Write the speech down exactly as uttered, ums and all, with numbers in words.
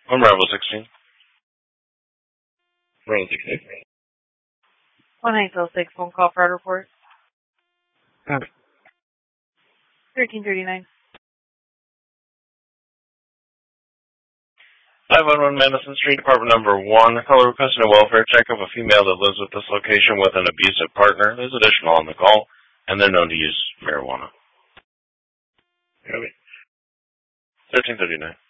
One Bravo sixteen. Bravo sixteen. One Hayesville six, phone call fraud report. Okay. thirteen thirty-nine. five one one Madison Street, apartment number one. Caller requesting a welfare check of a female that lives with this location with an abusive partner. There's additional on the call, and they're known to use marijuana. Okay. thirteen thirty-nine.